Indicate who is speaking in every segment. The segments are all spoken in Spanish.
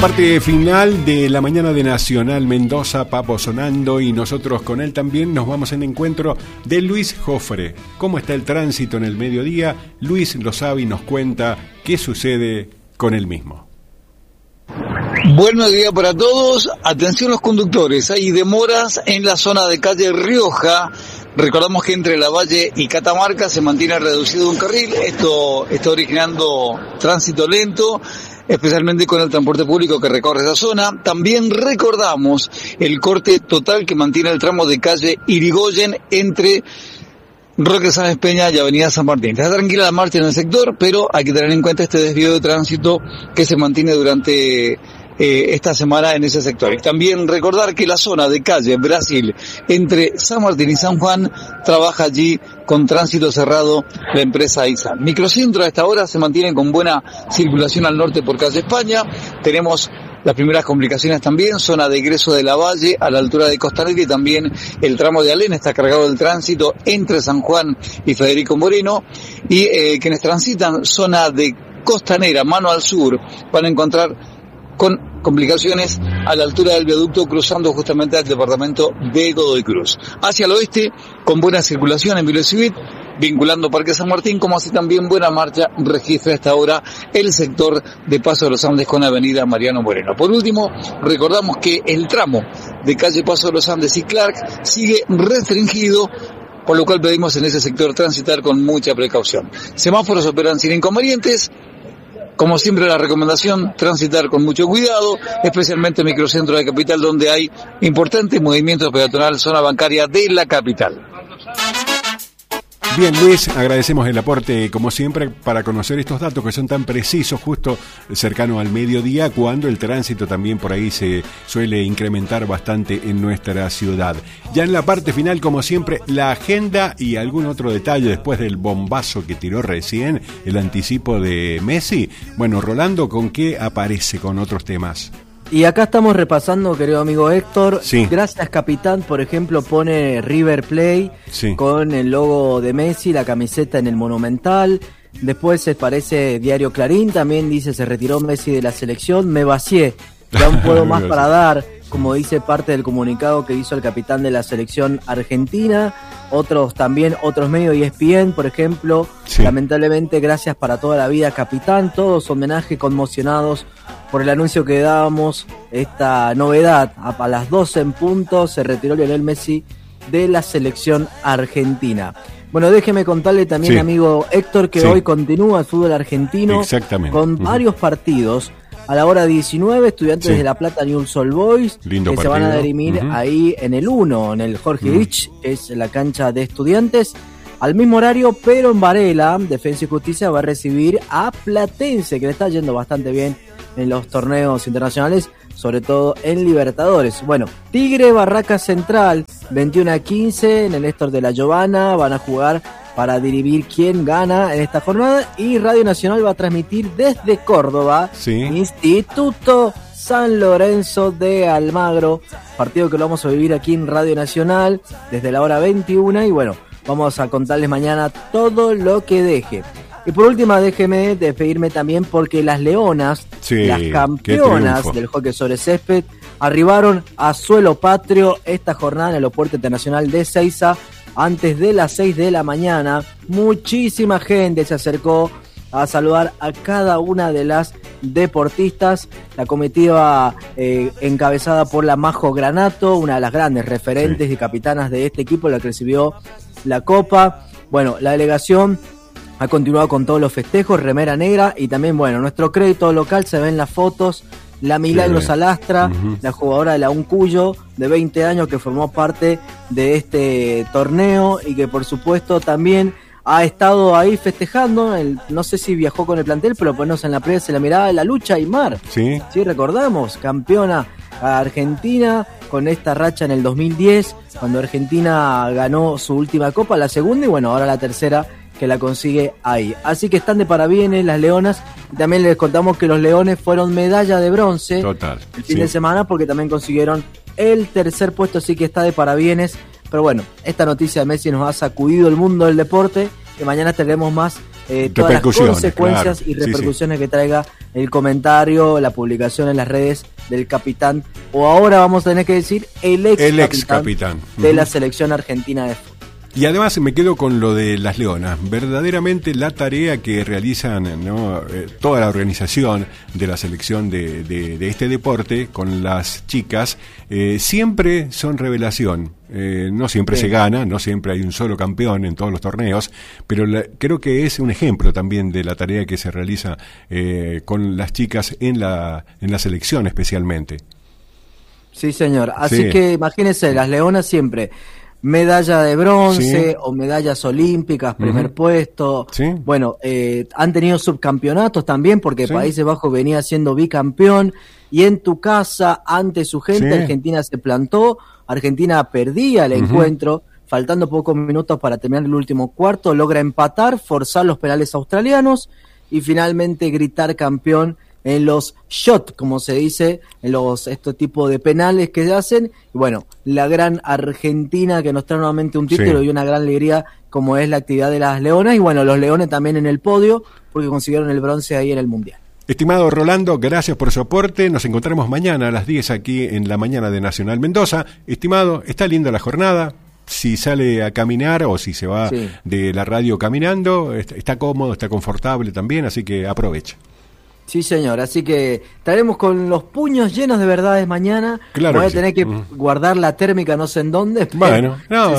Speaker 1: Parte final de la mañana de Nacional Mendoza, Papo sonando, y nosotros con él también nos vamos en encuentro de Luis Jofre. ¿Cómo está el tránsito en el mediodía? Luis lo sabe y nos cuenta qué sucede con él mismo.
Speaker 2: Buenos días para todos. Atención los conductores, hay demoras en la zona de calle Rioja. Recordamos que entre Lavalle y Catamarca se mantiene reducido un carril. Esto está originando tránsito lento, especialmente con el transporte público que recorre esa zona. También recordamos el corte total que mantiene el tramo de calle Irigoyen entre Roque Sáenz Peña y Avenida San Martín. Está tranquila la marcha en el sector, pero hay que tener en cuenta este desvío de tránsito que se mantiene durante esta semana en ese sector. Y también recordar que la zona de calle Brasil entre San Martín y San Juan trabaja allí con tránsito cerrado la empresa ISA. Microcentro a esta hora se mantiene con buena circulación al norte por calle España. Tenemos las primeras complicaciones también, zona de ingreso de Lavalle a la altura de Costanera, y también el tramo de Alén está cargado del tránsito entre San Juan y Federico Moreno, y quienes transitan zona de Costanera, mano al sur, van a encontrar con complicaciones a la altura del viaducto cruzando justamente al departamento de Godoy Cruz. Hacia el oeste, con buena circulación en Villa Civit, vinculando Parque San Martín, como así también buena marcha registra hasta ahora el sector de Paso de los Andes con Avenida Mariano Moreno. Por último, recordamos que el tramo de calle Paso de los Andes y Clark sigue restringido, por lo cual pedimos en ese sector transitar con mucha precaución. Semáforos operan sin inconvenientes. Como siempre, la recomendación, transitar con mucho cuidado, especialmente en microcentro de la capital, donde hay importante movimiento peatonal, zona bancaria de la capital.
Speaker 1: Bien, Luis, agradecemos el aporte, como siempre, para conocer estos datos que son tan precisos, justo cercano al mediodía, cuando el tránsito también por ahí se suele incrementar bastante en nuestra ciudad. Ya en la parte final, como siempre, la agenda y algún otro detalle después del bombazo que tiró recién, el anticipo de Messi. Bueno, Rolando, ¿con qué aparece con otros temas?
Speaker 3: Y acá estamos repasando, querido amigo Héctor.
Speaker 1: Sí.
Speaker 3: Gracias, capitán, por ejemplo, pone River Plate,
Speaker 1: sí, con
Speaker 3: el logo de Messi, la camiseta en el Monumental. Después parece Diario Clarín, también dice: se retiró Messi de la selección, me vacié, ya no puedo más para dar, como dice parte del comunicado que hizo el capitán de la selección argentina. Otros medios, ESPN, por ejemplo, sí. Lamentablemente, gracias para toda la vida, capitán. Todos homenaje, conmocionados por el anuncio que dábamos, esta novedad. A las 12 en punto se retiró Lionel Messi de la selección argentina. Bueno, déjeme contarle también, sí, amigo Héctor, que sí, hoy continúa el fútbol argentino con varios partidos. A la hora 19, Estudiantes, sí, de La Plata, Newell's Old Boys, lindo que partido, se van a dirimir ahí en el 1, en el Jorge Rich, es la cancha de Estudiantes. Al mismo horario, pero en Varela, Defensa y Justicia va a recibir a Platense, que le está yendo bastante bien en los torneos internacionales, sobre todo en Libertadores. Bueno, Tigre, Barraca Central, 21-15 en el Néstor de la Giovanna, van a jugar para dirimir quién gana en esta jornada, y Radio Nacional va a transmitir desde Córdoba, sí, Instituto San Lorenzo de Almagro, partido que lo vamos a vivir aquí en Radio Nacional desde la hora 21, y bueno, vamos a contarles mañana todo lo que deje. Y por última, déjeme despedirme también porque las Leonas, sí, las campeonas del hockey sobre césped, arribaron a suelo patrio esta jornada en el Aeropuerto Internacional de Ezeiza antes de las 6 de la mañana. Muchísima gente se acercó a saludar a cada una de las deportistas. La comitiva encabezada por la Majo Granato, una de las grandes referentes, sí, y capitanas de este equipo, la que recibió la copa. Bueno, la delegación ha continuado con todos los festejos, remera negra, y también, bueno, nuestro crédito local, se ven las fotos, la Milagros Salastra, la jugadora de la Uncuyo, de 20 años, que formó parte de este torneo y que por supuesto también ha estado ahí festejando. No sé si viajó con el plantel, pero ponernos en la previa se la miraba de la lucha Aymar. Sí, recordamos, campeona argentina con esta racha en el 2010, cuando Argentina ganó su última copa, la segunda, y bueno, ahora la tercera que la consigue ahí. Así que están de parabienes las leonas, y también les contamos que los leones fueron medalla de bronce el fin de semana, porque también consiguieron el tercer puesto, así que está de parabienes. Pero bueno, esta noticia de Messi nos ha sacudido el mundo del deporte, que mañana tendremos más todas las consecuencias y repercusiones que traiga el comentario, la publicación en las redes del capitán, o ahora vamos a tener que decir el ex capitán de la selección argentina de fútbol.
Speaker 1: Y además me quedo con lo de las Leonas. Verdaderamente la tarea que realizan, ¿no?, toda la organización de la selección de este deporte con las chicas, siempre son revelación. No siempre se gana, no siempre hay un solo campeón en todos los torneos, pero creo que es un ejemplo también de la tarea que se realiza con las chicas en la selección especialmente.
Speaker 3: Sí, señor. Así que imagínense, las Leonas siempre medalla de bronce o medallas olímpicas, primer puesto. Sí. Bueno, han tenido subcampeonatos también porque Países Bajos venía siendo bicampeón, y en tu casa, ante su gente, Argentina se plantó, Argentina perdía el encuentro, faltando pocos minutos para terminar el último cuarto, logra empatar, forzar los penales australianos y finalmente gritar campeón en los shots, como se dice, en este tipo de penales que se hacen. Y bueno, la gran Argentina que nos trae nuevamente un título y una gran alegría, como es la actividad de las Leonas, y bueno, los Leones también en el podio, porque consiguieron el bronce ahí en el Mundial.
Speaker 1: Estimado Rolando, gracias por su aporte. Nos encontramos mañana a las 10 aquí en la mañana de Nacional Mendoza. Estimado, está linda la jornada. Si sale a caminar o si se va de la radio caminando, está cómodo, está confortable también, así que aproveche.
Speaker 3: Sí, señor, así que estaremos con los puños llenos de verdades mañana. Claro. Voy a tener que guardar la térmica no sé en dónde. Bueno,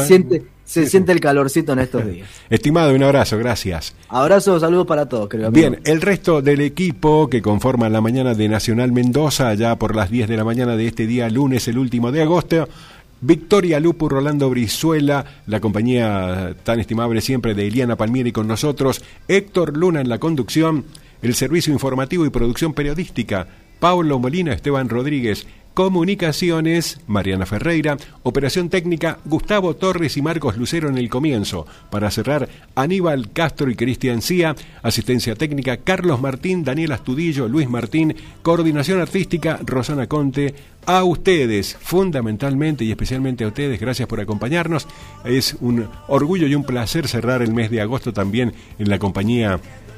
Speaker 3: se siente el calorcito en estos días.
Speaker 1: Estimado, un abrazo, gracias.
Speaker 3: Abrazo, saludos para todos, querido amigo.
Speaker 1: Bien, el resto del equipo que conforma la mañana de Nacional Mendoza, allá por las 10 de la mañana de este día lunes, el último de agosto. Victoria Lupu, Rolando Brizuela, la compañía tan estimable siempre de Eliana Palmieri con nosotros, Héctor Luna en la conducción, el servicio informativo y producción periodística, Paulo Molina, Esteban Rodríguez, comunicaciones, Mariana Ferreira, operación técnica, Gustavo Torres y Marcos Lucero en el comienzo. Para cerrar, Aníbal Castro y Cristian Cía, asistencia técnica, Carlos Martín, Daniel Astudillo, Luis Martín, coordinación artística, Rosana Conte. A ustedes, fundamentalmente y especialmente a ustedes, gracias por acompañarnos. Es un orgullo y un placer cerrar el mes de agosto también en la compañía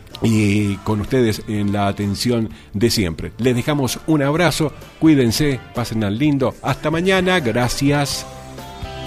Speaker 1: y con ustedes en la atención de siempre. Les dejamos un abrazo, cuídense, pasen al lindo. Hasta mañana, gracias.